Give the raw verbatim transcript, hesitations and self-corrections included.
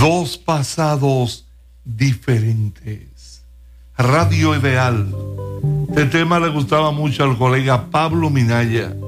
Dos pasados diferentes. Radio Ideal. Este tema le gustaba mucho al colega Pablo Minaya.